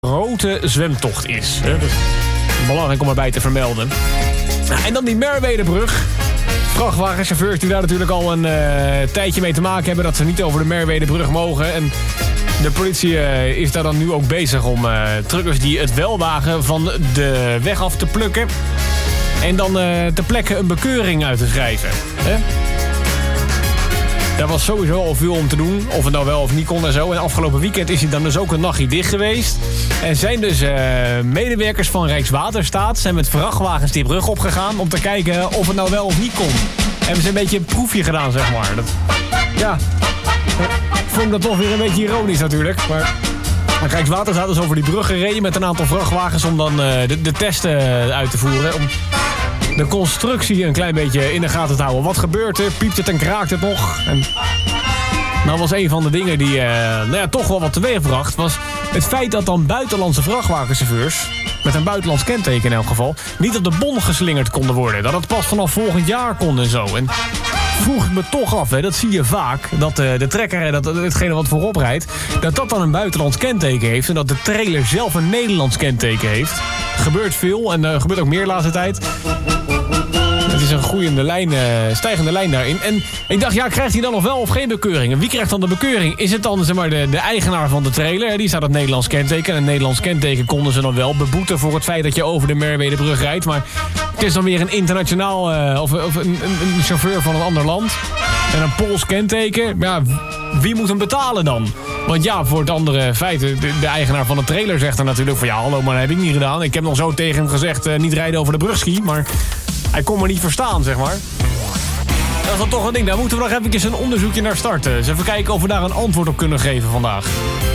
grote zwemtocht is. Dat is belangrijk om erbij te vermelden. En dan die Merwedebrug. Vrachtwagenchauffeurs die daar natuurlijk al een tijdje mee te maken hebben... dat ze niet over de Merwedebrug mogen. En de politie is daar dan nu ook bezig om truckers die het wel wagen... van de weg af te plukken. En dan ter plekke een bekeuring uit te schrijven. Daar was sowieso al veel om te doen. Of het nou wel of niet kon en zo. En afgelopen weekend is hij dan dus ook een nachtje dicht geweest. En zijn dus medewerkers van Rijkswaterstaat... zijn met vrachtwagens die brug opgegaan... om te kijken of het nou wel of niet kon. Hebben ze een beetje een proefje gedaan, zeg maar. Vond ik dat toch weer een beetje ironisch natuurlijk. Maar Rijkswaterstaat is over die brug gereden... met een aantal vrachtwagens om dan de testen uit te voeren... om de constructie een klein beetje in de gaten te houden. Wat gebeurt er? Piept het en kraakt het nog? En nou was een van de dingen die toch wel wat teweegbracht... was het feit dat dan buitenlandse vrachtwagenchauffeurs... met een buitenlands kenteken in elk geval... niet op de bon geslingerd konden worden. Dat het pas vanaf volgend jaar kon en zo. En vroeg ik me toch af, dat zie je vaak... dat de trekker, hetgene wat voorop rijdt... dat dan een buitenlands kenteken heeft... en dat de trailer zelf een Nederlands kenteken heeft. Gebeurt veel en gebeurt ook meer de laatste tijd... Het is een groeiende lijn, stijgende lijn daarin. En ik dacht, krijgt hij dan nog wel of geen bekeuring? En wie krijgt dan de bekeuring? Is het dan zeg maar, de eigenaar van de trailer? Die staat op Nederlands kenteken. En een Nederlands kenteken konden ze dan wel beboeten... voor het feit dat je over de Merwedebrug rijdt. Maar het is dan weer een internationaal... of een chauffeur van een ander land. En een Pools kenteken. Ja, wie moet hem betalen dan? Want voor het andere feit... de eigenaar van de trailer zegt er natuurlijk van... hallo, maar dat heb ik niet gedaan. Ik heb nog zo tegen hem gezegd... niet rijden over de brug ski, maar... hij kon me niet verstaan, zeg maar. Dat is dan toch een ding. Daar moeten we nog even een onderzoekje naar starten. Dus even kijken of we daar een antwoord op kunnen geven vandaag.